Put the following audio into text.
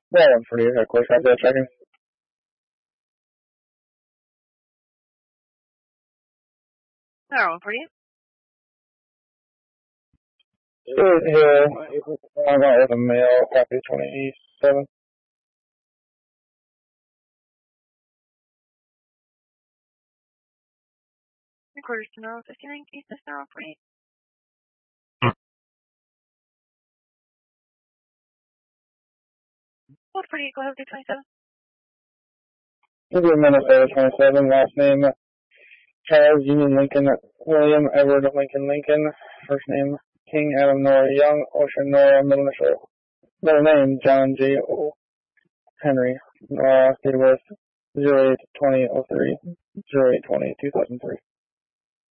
That one's pretty quick. I'll go checking. That one for you. Good Hill. I'm out with a male, copy 27. Quarters to Nora 59, cases Nora 48. What 48, go ahead with 27. This is Minnesota 27, last name Charles Union Lincoln, William Edward Lincoln Lincoln, first name King Adam Nora Young, Ocean Nora, middle name John J. O. Henry, date of birth 08/20/03, 08/20/2003.